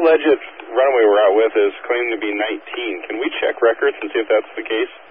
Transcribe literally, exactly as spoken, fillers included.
alleged runaway we're out with is claiming to be nineteen. Can we check records and see if that's the case?